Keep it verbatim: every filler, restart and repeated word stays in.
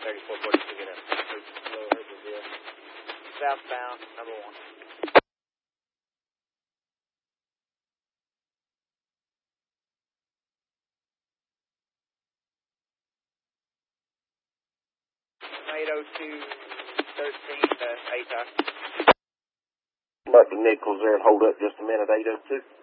thirty-four forty-two, get up. Hello, Herberville. Southbound, number one. eight oh two, thirteen, uh, A T O C. Bucky Nichols there, hold up just a minute, eight oh two.